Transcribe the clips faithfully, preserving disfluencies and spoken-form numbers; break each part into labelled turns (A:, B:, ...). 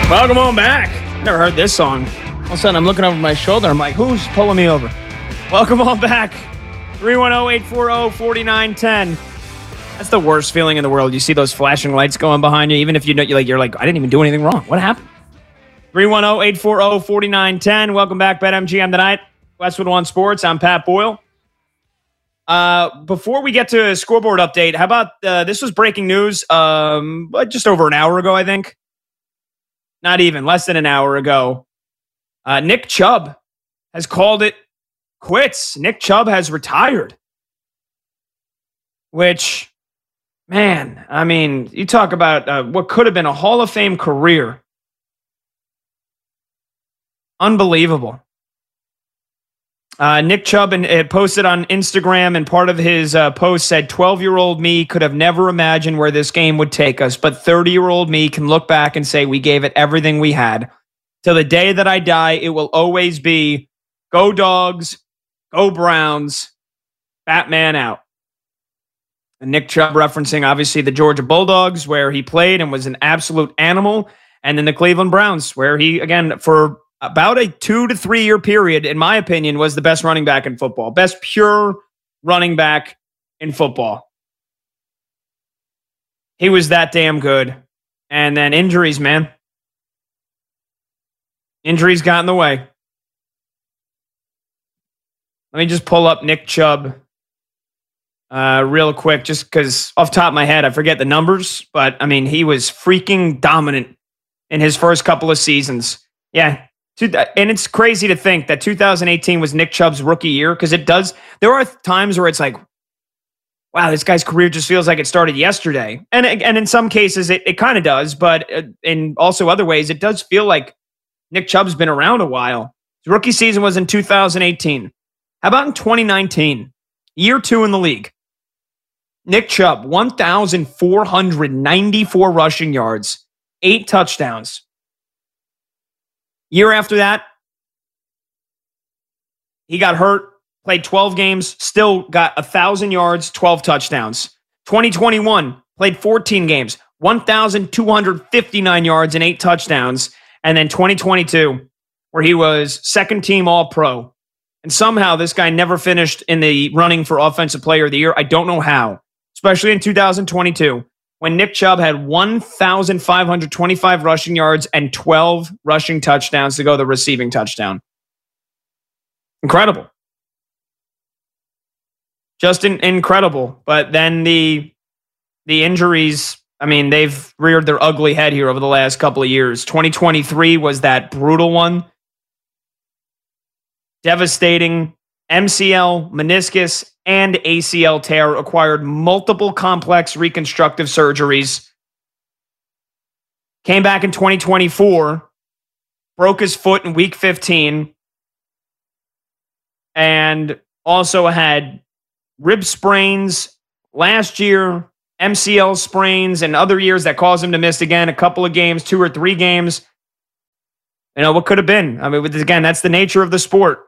A: Welcome on back. Never heard this song. All of a sudden, I'm looking over my shoulder. I'm like, who's pulling me over? Welcome on back. three one zero, eight four zero, four nine one zero. That's the worst feeling in the world. You see those flashing lights going behind you, even if you know, you're like, you're like, I didn't even do anything wrong. What happened? three one zero, eight four zero, four nine one zero. Welcome back, BetMGM tonight. Westwood One Sports. I'm Pat Boyle. Uh, before we get to a scoreboard update, how about uh, this was breaking news um, just over an hour ago, I think. Not even, less than an hour ago. Uh, Nick Chubb has called it quits. Nick Chubb has retired. Which, man, I mean, you talk about uh, what could have been a Hall of Fame career. Unbelievable. Uh, Nick Chubb and, uh, posted on Instagram, and part of his uh, post said, twelve-year-old me could have never imagined where this game would take us, but thirty-year-old me can look back and say we gave it everything we had. Till the day that I die, it will always be go Dogs, go Browns, Batman out. And Nick Chubb referencing, obviously, the Georgia Bulldogs, where he played and was an absolute animal, and then the Cleveland Browns, where he, again, for about a two to three year period, in my opinion, was the best running back in football. Best pure running back in football. He was that damn good. And then injuries, man. Injuries got in the way. Let me just pull up Nick Chubb uh, real quick, just because off the top of my head, I forget the numbers. But, I mean, he was freaking dominant in his first couple of seasons. Yeah. And it's crazy to think that two thousand eighteen was Nick Chubb's rookie year, because it does. There are times where it's like, wow, this guy's career just feels like it started yesterday. And, and in some cases, it, it kind of does. But in also other ways, it does feel like Nick Chubb's been around a while. His rookie season was in two thousand eighteen. How about in twenty nineteen? Year two in the league. Nick Chubb, one thousand four hundred ninety-four rushing yards, eight touchdowns. Year after that, he got hurt, played twelve games, still got one thousand yards, twelve touchdowns. twenty twenty-one, played fourteen games, one thousand two hundred fifty-nine yards and eight touchdowns. And then twenty twenty-two, where he was second team All-Pro. And somehow this guy never finished in the running for Offensive Player of the Year. I don't know how, especially in two thousand twenty-two. When Nick Chubb had one thousand five hundred twenty-five rushing yards and twelve rushing touchdowns to go the receiving touchdown. Incredible. Just in, incredible. But then the the injuries, I mean, they've reared their ugly head here over the last couple of years. twenty twenty-three was that brutal one. Devastating. M C L, meniscus, and A C L tear, required multiple complex reconstructive surgeries. Came back in twenty twenty-four, broke his foot in week fifteen, and also had rib sprains last year, M C L sprains, and other years that caused him to miss again a couple of games, two or three games. You know, what could have been? I mean, again, that's the nature of the sport.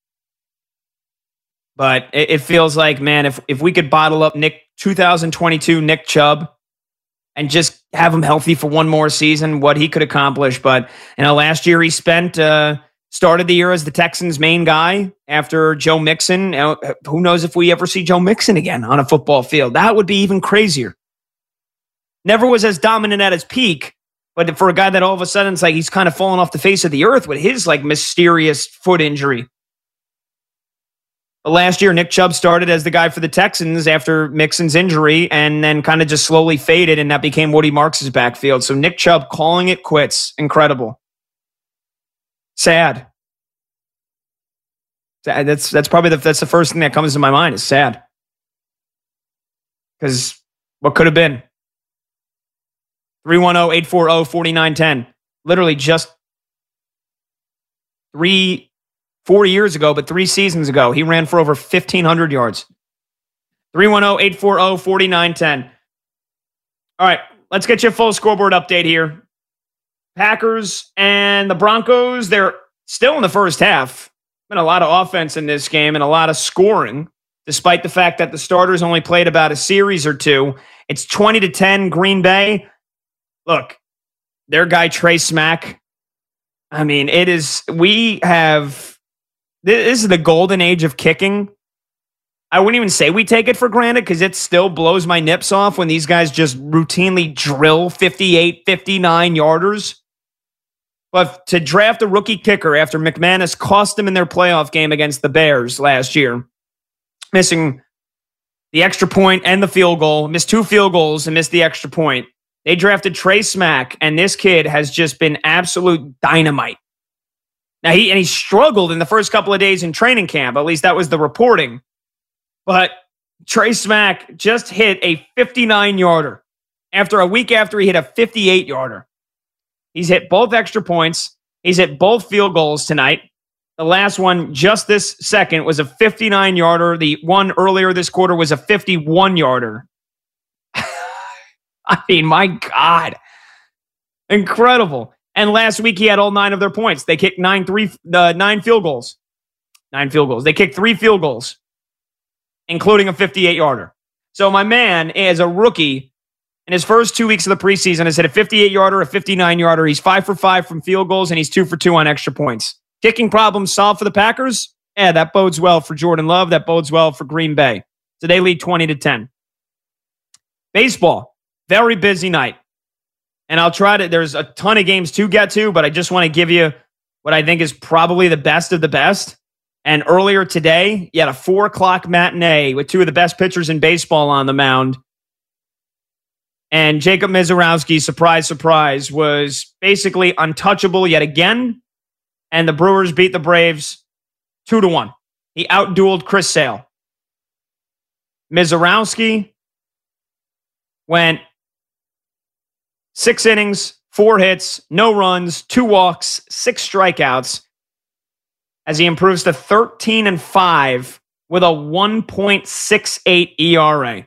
A: But it, it feels like, man, if, if we could bottle up Nick two thousand twenty-two Nick Chubb and just have him healthy for one more season, what he could accomplish. But, you know, last year he spent, uh, started the year as the Texans' main guy after Joe Mixon. You know, who knows if we ever see Joe Mixon again on a football field? That would be even crazier. Never was as dominant at his peak, but for a guy that all of a sudden it's like he's kind of fallen off the face of the earth with his like mysterious foot injury. But last year, Nick Chubb started as the guy for the Texans after Mixon's injury and then kind of just slowly faded, and that became Woody Marks' backfield. So Nick Chubb calling it quits. Incredible. Sad. That's that's probably the, that's the first thing that comes to my mind is sad. Because what could have been? three one zero, eight four zero, four nine one zero. Literally just three... Four years ago, but three seasons ago, he ran for over fifteen hundred yards. three one zero, eight four zero, four nine one zero. All right, let's get you a full scoreboard update here. Packers and the Broncos, they're still in the first half. Been a lot of offense in this game and a lot of scoring, despite the fact that the starters only played about a series or two. It's twenty to ten Green Bay. Look, their guy, Trey Smack. I mean, it is, we have, this is the golden age of kicking. I wouldn't even say we take it for granted because it still blows my nips off when these guys just routinely drill fifty-eight, fifty-nine yarders. But to draft a rookie kicker after McManus cost them in their playoff game against the Bears last year, missing the extra point and the field goal, missed two field goals and missed the extra point. They drafted Trey Smack, and this kid has just been absolute dynamite. Now, he and he struggled in the first couple of days in training camp. At least that was the reporting. But Trey Smack just hit a fifty-nine-yarder after a week after he hit a fifty-eight-yarder. He's hit both extra points. He's hit both field goals tonight. The last one just this second was a fifty-nine-yarder. The one earlier this quarter was a fifty-one-yarder. I mean, my God. Incredible. And last week he had all nine of their points. They kicked nine, three, uh, nine field goals. Nine field goals. They kicked three field goals, including a fifty-eight-yarder. So my man, as a rookie, in his first two weeks of the preseason, has hit a fifty-eight-yarder, a fifty-nine-yarder. He's five for five from field goals, and he's two for two on extra points. Kicking problems solved for the Packers? Yeah, that bodes well for Jordan Love. That bodes well for Green Bay. So they lead twenty to ten. Baseball, very busy night. And I'll try to, there's a ton of games to get to, but I just want to give you what I think is probably the best of the best. And earlier today, you had a four o'clock matinee with two of the best pitchers in baseball on the mound. And Jacob Mizorowski, surprise, surprise, was basically untouchable yet again. And the Brewers beat the Braves two to one. He outdueled Chris Sale. Mizorowski went six innings, four hits, no runs, two walks, six strikeouts, as he improves to thirteen and five with a one point six eight E R A.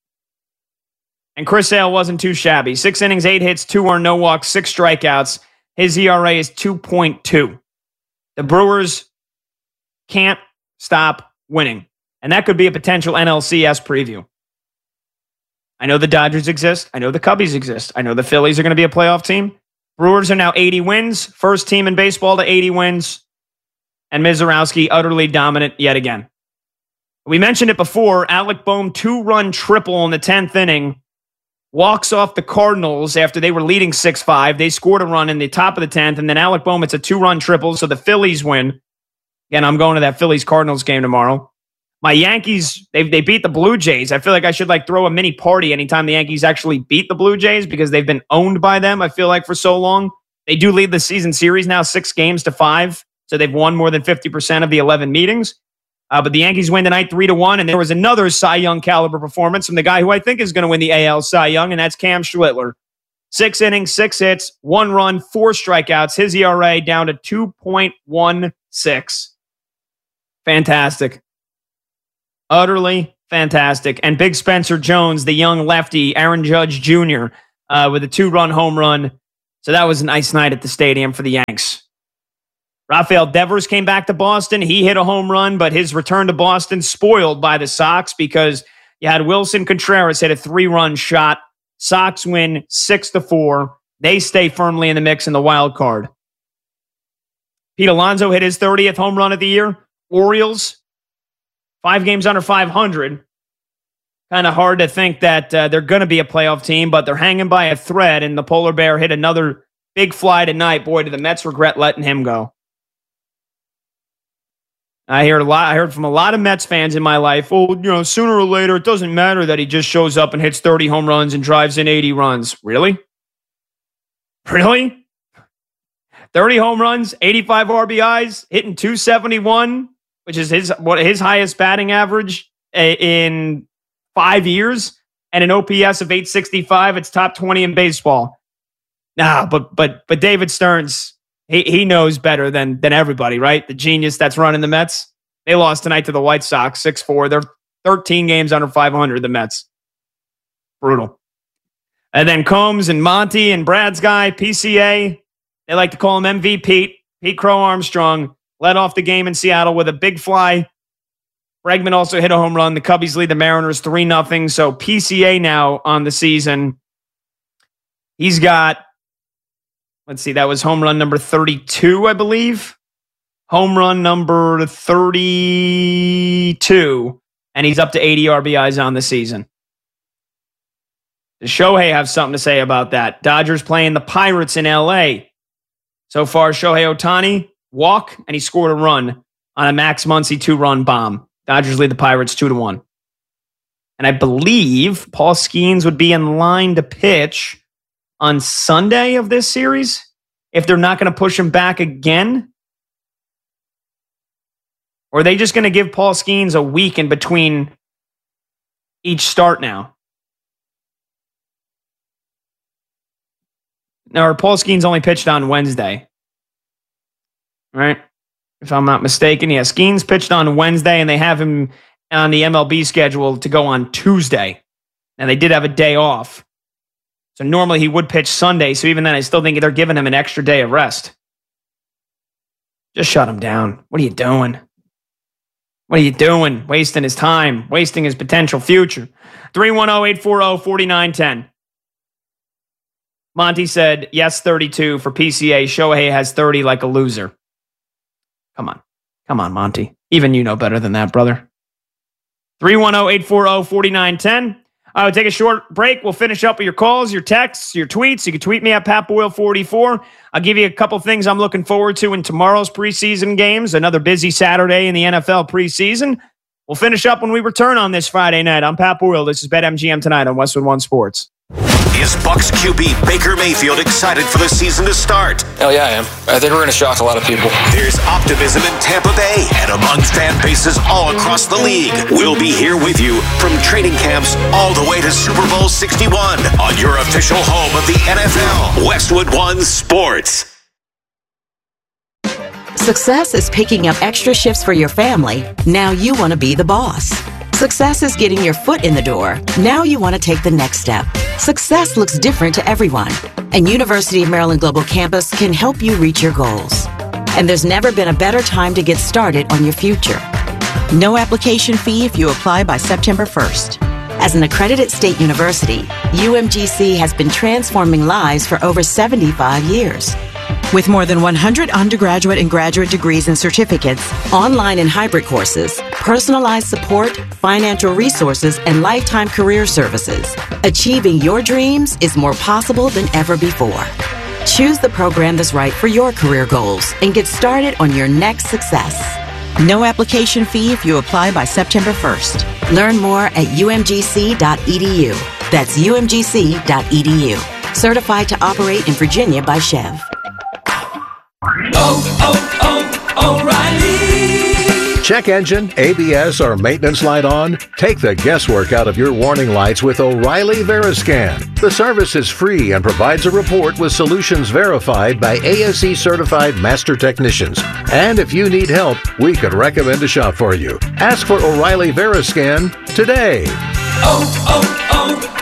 A: And Chris Sale wasn't too shabby. Six innings, eight hits, two or no walks, six strikeouts. His E R A is two point two. The Brewers can't stop winning. And that could be a potential N L C S preview. I know the Dodgers exist. I know the Cubbies exist. I know the Phillies are going to be a playoff team. Brewers are now eighty wins. First team in baseball to eighty wins. And Mizorowski utterly dominant yet again. We mentioned it before. Alec Bohm, two-run triple in the tenth inning. Walks off the Cardinals after they were leading six five. They scored a run in the top of the tenth. And then Alec Bohm, it's a two-run triple. So the Phillies win. Again, I'm going to that Phillies-Cardinals game tomorrow. My Yankees, they they beat the Blue Jays. I feel like I should like throw a mini party anytime the Yankees actually beat the Blue Jays because they've been owned by them, I feel like, for so long. They do lead the season series now, six games to five. So they've won more than fifty percent of the eleven meetings. Uh, but the Yankees win tonight three to one, and there was another Cy Young caliber performance from the guy who I think is going to win the A L Cy Young, and that's Cam Schlittler. Six innings, six hits, one run, four strikeouts. His E R A down to two point one six. Fantastic. Utterly fantastic. And big Spencer Jones, the young lefty, Aaron Judge Junior, uh, with a two-run home run. So that was a nice night at the stadium for the Yanks. Rafael Devers came back to Boston. He hit a home run, but his return to Boston spoiled by the Sox because you had Wilson Contreras hit a three-run shot. Sox win six to four. They stay firmly in the mix in the wild card. Pete Alonso hit his thirtieth home run of the year. Orioles, five games under five hundred. Kind of hard to think that uh, they're going to be a playoff team, but they're hanging by a thread, and the Polar Bear hit another big fly tonight. Boy, do the Mets regret letting him go. I heard a lot. I heard from a lot of Mets fans in my life. Oh, you know, sooner or later, it doesn't matter that he just shows up and hits thirty home runs and drives in eighty runs. Really? Really? thirty home runs, eighty-five R B Is, hitting two seventy-one, which is his what his highest batting average in five years, and an O P S of eight sixty-five. It's top twenty in baseball. Nah, but but but David Stearns. He he knows better than than everybody, right? The genius that's running the Mets. They lost tonight to the White Sox, six four. They're thirteen games under five hundred, the Mets. Brutal. And then Combs and Monty and Brad's guy, P C A. They like to call him M V P. Pete Crow Armstrong led off the game in Seattle with a big fly. Bregman also hit a home run. The Cubbies lead the Mariners three nothing. So P C A now on the season. He's got let's see, that was home run number thirty-two, I believe. Home run number thirty-two. And he's up to eighty R B Is on the season. Does Shohei have something to say about that? Dodgers playing the Pirates in L A. So far, Shohei Ohtani, walk, and he scored a run on a Max Muncy two-run bomb. Dodgers lead the Pirates two to one. And I believe Paul Skeens would be in line to pitch on Sunday of this series if they're not going to push him back again. Or are they just going to give Paul Skeens a week in between each start now? Now, Paul Skeens only pitched on Wednesday. Right? If I'm not mistaken. Yeah, Skeens pitched on Wednesday, and they have him on the M L B schedule to go on Tuesday. And they did have a day off. So normally he would pitch Sunday. So even then, I still think they're giving him an extra day of rest. Just shut him down. What are you doing? What are you doing? Wasting his time. Wasting his potential future. three one zero, eight four zero, four nine one zero. Monty said, yes, thirty-two for P C A. Shohei has thirty like a loser. Come on. Come on, Monty. Even you know better than that, brother. three one zero, eight four zero, four nine one zero. I will take a short break. We'll finish up with your calls, your texts, your tweets. You can tweet me at Pat Boyle forty-four. I'll give you a couple things I'm looking forward to in tomorrow's preseason games. Another busy Saturday in the N F L preseason. We'll finish up when we return on this Friday night. I'm Pat Boyle. This is BetMGM Tonight on Westwood One Sports.
B: Is Bucs Q B Baker Mayfield excited for the season to start?
C: Hell yeah, I am. I think we're going to shock a lot of people.
B: There's optimism in Tampa Bay and among fan bases all across the league. We'll be here with you from training camps all the way to Super Bowl sixty-one on your official home of the N F L, Westwood One Sports.
D: Success is picking up extra shifts for your family. Now you want to be the boss. Success is getting your foot in the door. Now you want to take the next step. Success looks different to everyone, and University of Maryland Global Campus can help you reach your goals. And there's never been a better time to get started on your future. No application fee if you apply by September first. As an accredited state university, U M G C has been transforming lives for over seventy-five years. With more than one hundred undergraduate and graduate degrees and certificates, online and hybrid courses, personalized support, financial resources, and lifetime career services, achieving your dreams is more possible than ever before. Choose the program that's right for your career goals and get started on your next success. No application fee if you apply by September first. Learn more at U M G C dot E D U. That's U M G C dot E D U. Certified to operate in Virginia by Chev.
E: Oh, oh, oh, O'Reilly.
F: Check engine, A B S, or maintenance light on? Take the guesswork out of your warning lights with O'Reilly Veriscan. The service is free and provides a report with solutions verified by A S E certified master technicians. And if you need help, we could recommend a shop for you. Ask for O'Reilly Veriscan today.
E: Oh,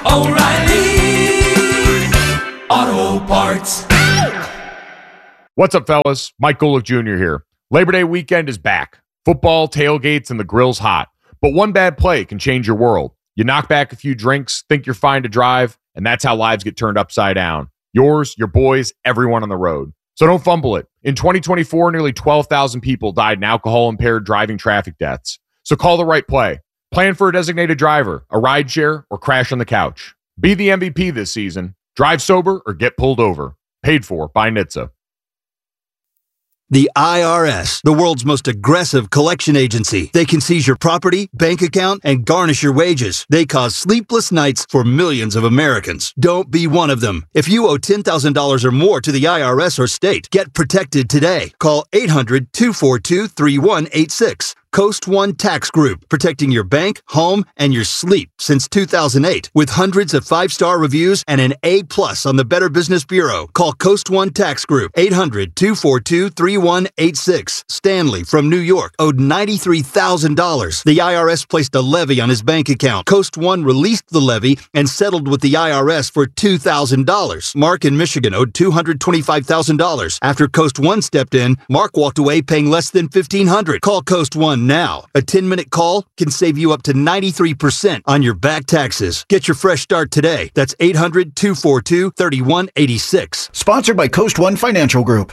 E: oh, oh, O'Reilly Auto Parts.
G: What's up, fellas? Mike Golick Junior here. Labor Day weekend is back. Football, tailgates, and the grill's hot. But one bad play can change your world. You knock back a few drinks, think you're fine to drive, and that's how lives get turned upside down. Yours, your boys, everyone on the road. So don't fumble it. In twenty twenty-four, nearly twelve thousand people died in alcohol-impaired driving traffic deaths. So call the right play. Plan for a designated driver, a rideshare, or crash on the couch. Be the M V P this season. Drive sober or get pulled over. Paid for by N H T S A.
H: The I R S, the world's most aggressive collection agency. They can seize your property, bank account, and garnish your wages. They cause sleepless nights for millions of Americans. Don't be one of them. If you owe ten thousand dollars or more to the I R S or state, get protected today. Call eight hundred, two four two, three one eight six. Coast One Tax Group, protecting your bank, home, and your sleep since two thousand eight. With hundreds of five-star reviews and an A plus on the Better Business Bureau. Call Coast One Tax Group, eight hundred, two four two, three one eight six. Stanley from New York owed ninety-three thousand dollars. The I R S placed a levy on his bank account. Coast One released the levy and settled with the I R S for two thousand dollars. Mark in Michigan owed two hundred twenty-five thousand dollars. After Coast One stepped in, Mark walked away paying less than fifteen hundred dollars. Call Coast One now. A ten-minute call can save you up to ninety-three percent on your back taxes. Get your fresh start today. That's eight hundred, two four two, three one eight six.
I: Sponsored by Coast One Financial Group.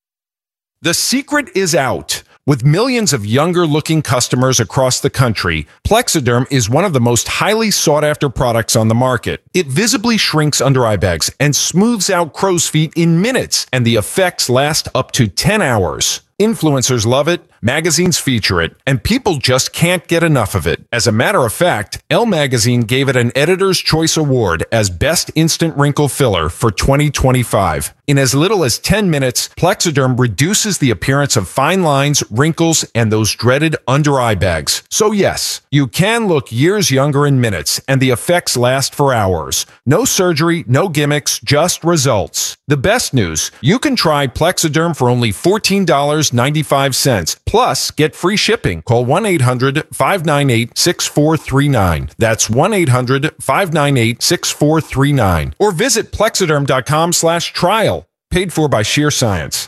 J: The secret is out. With millions of younger-looking customers across the country, Plexiderm is one of the most highly sought-after products on the market. It visibly shrinks under-eye bags and smooths out crow's feet in minutes, and the effects last up to ten hours. Influencers love it, magazines feature it, and people just can't get enough of it. As a matter of fact, Elle Magazine gave it an Editor's Choice Award as Best Instant Wrinkle Filler for twenty twenty-five. In as little as ten minutes, Plexiderm reduces the appearance of fine lines, wrinkles, and those dreaded under-eye bags. So yes, you can look years younger in minutes, and the effects last for hours. No surgery, no gimmicks, just results. The best news, you can try Plexiderm for only fourteen dollars and ninety-five cents. Plus, get free shipping. Call one eight hundred, five nine eight, six four three nine. That's one eight hundred, five nine eight, six four three nine. Or visit plexiderm.com slash trial. Paid for by Sheer Science.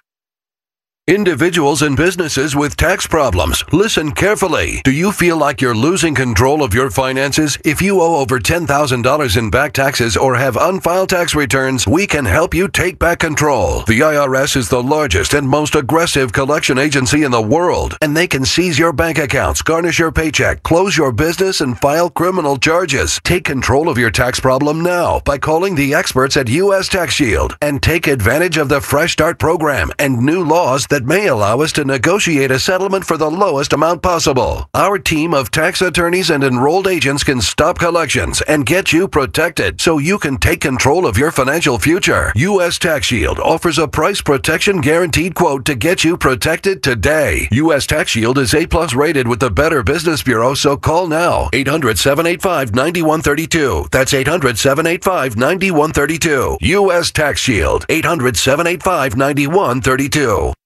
K: Individuals and businesses with tax problems, listen carefully. Do you feel like you're losing control of your finances? If you owe over ten thousand dollars in back taxes or have unfiled tax returns, we can help you take back control. The I R S is the largest and most aggressive collection agency in the world, and they can seize your bank accounts, garnish your paycheck, close your business, and file criminal charges. Take control of your tax problem now by calling the experts at U S Tax Shield and take advantage of the Fresh Start program and new laws that may allow us to negotiate a settlement for the lowest amount possible. Our team of tax attorneys and enrolled agents can stop collections and get you protected so you can take control of your financial future. U S Tax Shield offers a price protection guaranteed quote to get you protected today. U S Tax Shield is A plus rated with the Better Business Bureau, so call now. eight hundred, seven eight five, nine one three two. That's eight hundred, seven eight five, nine one three two. U S Tax Shield. eight hundred, seven eight five, nine one three two.